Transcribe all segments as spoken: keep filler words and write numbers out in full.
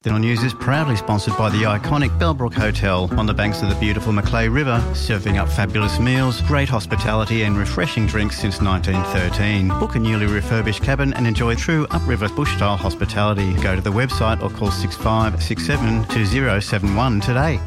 Dental News is proudly sponsored by the iconic Bellbrook Hotel on the banks of the beautiful Macleay River, serving up fabulous meals, great hospitality and refreshing drinks since nineteen thirteen. Book a newly refurbished cabin and enjoy true upriver bush-style hospitality. Go to the website or call six five six seven two zero seven one today.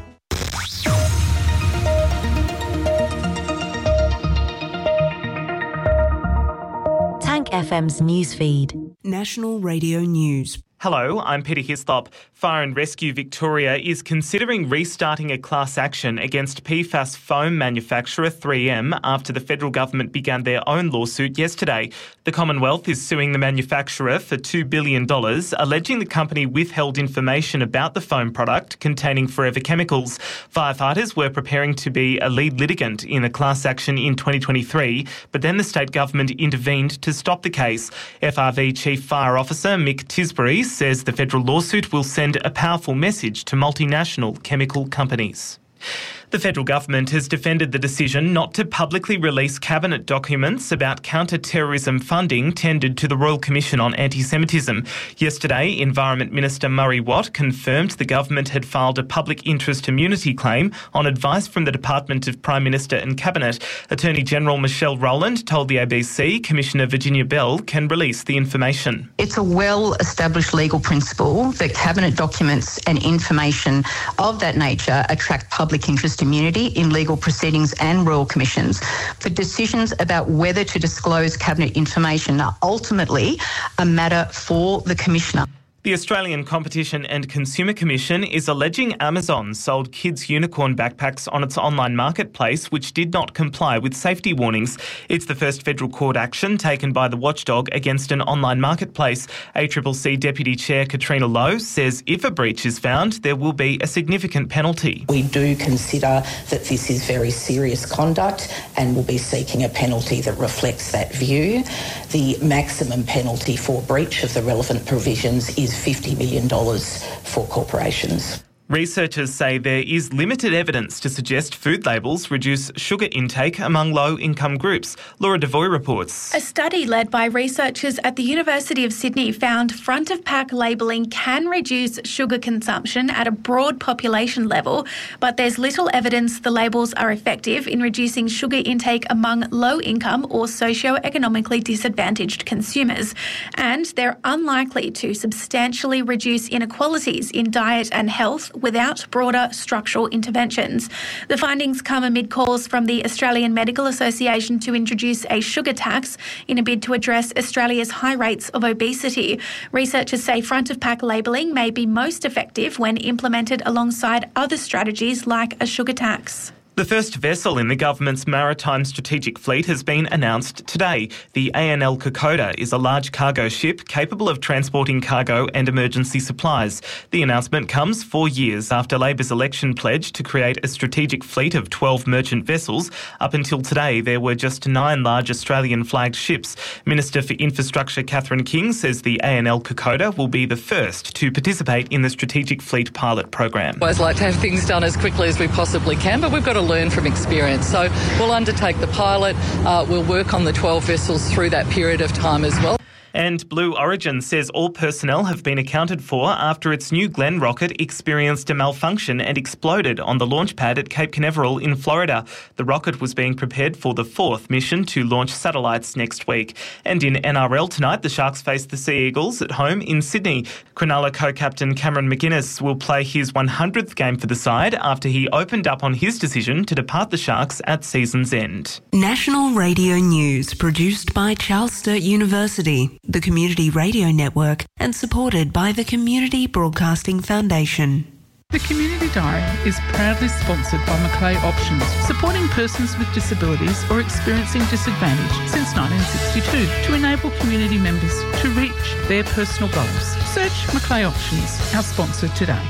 Tank F M's newsfeed. National Radio News. Hello, I'm Peter Hislop. Fire and Rescue Victoria is considering restarting a class action against P FAS foam manufacturer three M after the federal government began their own lawsuit yesterday. The Commonwealth is suing the manufacturer for two billion dollars, alleging the company withheld information about the foam product containing forever chemicals. Firefighters were preparing to be a lead litigant in a class action in twenty twenty-three, but then the state government intervened to stop the case. F R V Chief Fire Officer Mick Tisbury says the federal lawsuit will send a powerful message to multinational chemical companies. The federal government has defended the decision not to publicly release cabinet documents about counter-terrorism funding tendered to the Royal Commission on Anti-Semitism. Yesterday, Environment Minister Murray Watt confirmed the government had filed a public interest immunity claim on advice from the Department of Prime Minister and Cabinet. Attorney General Michelle Rowland told the A B C Commissioner Virginia Bell can release the information. It's a well-established legal principle that cabinet documents and information of that nature attract public interest immunity in legal proceedings and royal commissions. For decisions about whether to disclose cabinet information are ultimately a matter for the Commissioner. The Australian Competition and Consumer Commission is alleging Amazon sold kids' unicorn backpacks on its online marketplace which did not comply with safety warnings. It's the first federal court action taken by the watchdog against an online marketplace. A C C C Deputy Chair Katrina Lowe says if a breach is found, there will be a significant penalty. We do consider that this is very serious conduct and will be seeking a penalty that reflects that view. The maximum penalty for breach of the relevant provisions is fifty million dollars for corporations. Researchers say there is limited evidence to suggest food labels reduce sugar intake among low-income groups. Laura Devoy reports. A study led by researchers at the University of Sydney found front-of-pack labelling can reduce sugar consumption at a broad population level, but there's little evidence the labels are effective in reducing sugar intake among low-income or socio-economically disadvantaged consumers. And they're unlikely to substantially reduce inequalities in diet and health without broader structural interventions. The findings come amid calls from the Australian Medical Association to introduce a sugar tax in a bid to address Australia's high rates of obesity. Researchers say front-of-pack labelling may be most effective when implemented alongside other strategies like a sugar tax. The first vessel in the government's maritime strategic fleet has been announced today. The A N L Kokoda is a large cargo ship capable of transporting cargo and emergency supplies. The announcement comes four years after Labor's election pledge to create a strategic fleet of twelve merchant vessels. Up until today, there were just nine large Australian-flagged ships. Minister for Infrastructure Catherine King says the A N L Kokoda will be the first to participate in the strategic fleet pilot program. I always like to have things done as quickly as we possibly can, but we've got to learn from experience. So we'll undertake the pilot, uh, we'll work on the twelve vessels through that period of time as well. And Blue Origin says all personnel have been accounted for after its New Glenn rocket experienced a malfunction and exploded on the launch pad at Cape Canaveral in Florida. The rocket was being prepared for the fourth mission to launch satellites next week. And in N R L tonight, the Sharks face the Sea Eagles at home in Sydney. Cronulla co-captain Cameron McInnes will play his one hundredth game for the side after he opened up on his decision to depart the Sharks at season's end. National Radio News, produced by Charles Sturt University, the Community Radio Network, and supported by the Community Broadcasting Foundation. The Community Diary is proudly sponsored by Macleay Options, supporting persons with disabilities or experiencing disadvantage since nineteen sixty-two to enable community members to reach their personal goals. Search Macleay Options, our sponsor today.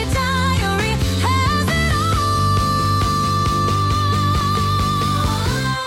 The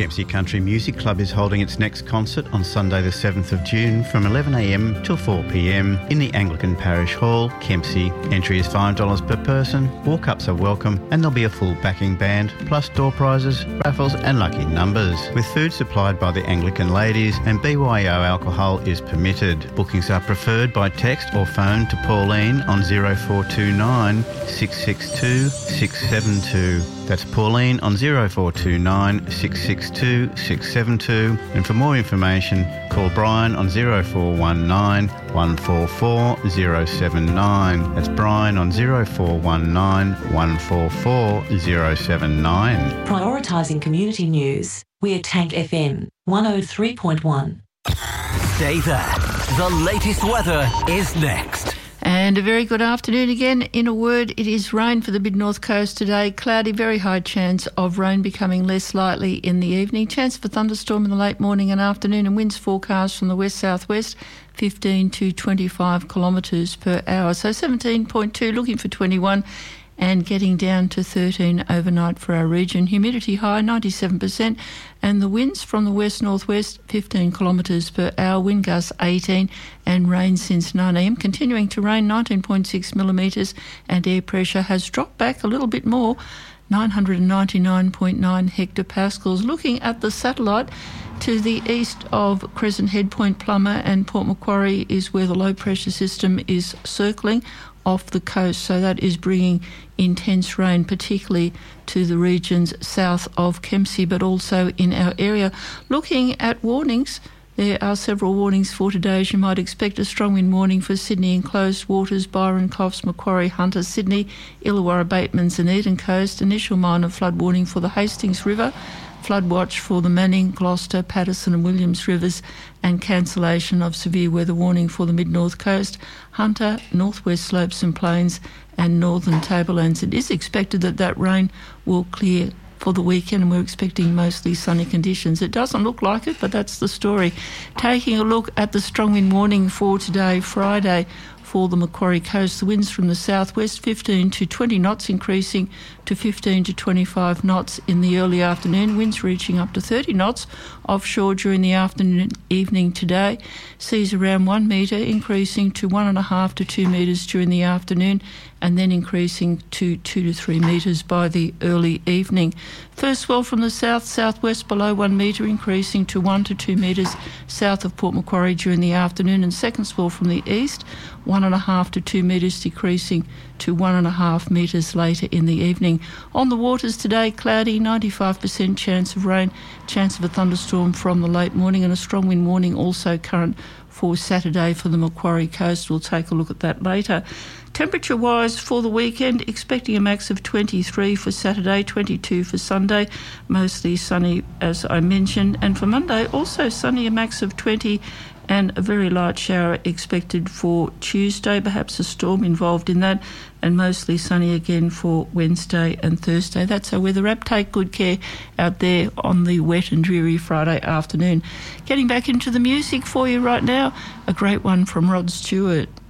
Kempsey Country Music Club is holding its next concert on Sunday the seventh of June from eleven a m till four p m in the Anglican Parish Hall, Kempsey. Entry is five dollars per person, walk-ups are welcome, and there'll be a full backing band, plus door prizes, raffles and lucky numbers, with food supplied by the Anglican ladies, and B Y O alcohol is permitted. Bookings are preferred by text or phone to Pauline on zero four two nine, six six two, six seven two. That's Pauline on zero four two nine, six six two, six seven two. And for more information, call Brian on zero four one nine, one four four, zero seven nine. That's Brian on zero four one nine, one four four, zero seven nine. Prioritising community news. We're Tank F M one oh three point one. Stay there. The latest weather is next. And a very good afternoon again. In a word, it is rain for the mid-north coast today. Cloudy, very high chance of rain becoming less likely in the evening. Chance for thunderstorm in the late morning and afternoon, and winds forecast from the west-southwest, fifteen to twenty-five kilometres per hour. So seventeen point two, looking for twenty-one, and getting down to thirteen overnight for our region. Humidity high, ninety-seven percent, and the winds from the west-northwest, fifteen kilometres per hour, wind gusts eighteen, and rain since nine a m. Continuing to rain, nineteen point six millimetres, and air pressure has dropped back a little bit more, nine hundred ninety-nine point nine hectopascals. Looking at the satellite, to the east of Crescent Head, Point Plummer and Port Macquarie is where the low pressure system is circling off the coast, so that is bringing intense rain, particularly to the regions south of Kempsey, but also in our area. Looking at warnings, there are several warnings for today. As you might expect, a strong wind warning for Sydney enclosed waters, Byron, Coffs, Macquarie, Hunter, Sydney, Illawarra, Batemans and Eden Coast. Initial minor flood warning for the Hastings River. Flood watch for the Manning, Gloucester, Patterson and Williams rivers, and cancellation of severe weather warning for the mid-north coast, Hunter, northwest slopes and plains and northern tablelands. It is expected that that rain will clear for the weekend, and we're expecting mostly sunny conditions. It doesn't look like it, but that's the story. Taking a look at the strong wind warning for today, Friday, for the Macquarie coast, the winds from the southwest, fifteen to twenty knots, increasing to fifteen to twenty-five knots in the early afternoon. Winds reaching up to thirty knots offshore during the afternoon and evening today. Seas around one metre, increasing to one and a half to two metres during the afternoon, and then increasing to two to three metres by the early evening. First swell from the south southwest below one metre, increasing to one to two metres south of Port Macquarie during the afternoon, and second swell from the east, one and a half to two metres, decreasing to one and a half metres later in the evening. On the waters today, cloudy, ninety-five percent chance of rain, chance of a thunderstorm from the late morning, and a strong wind warning also current for Saturday for the Macquarie coast. We'll take a look at that later. Temperature-wise for the weekend, expecting a max of twenty-three for Saturday, twenty-two for Sunday, mostly sunny as I mentioned, and for Monday also sunny, a max of twenty, and a very light shower expected for Tuesday, perhaps a storm involved in that, and mostly sunny again for Wednesday and Thursday. That's our weather wrap. Take good care out there on the wet and dreary Friday afternoon. Getting back into the music for you right now, a great one from Rod Stewart.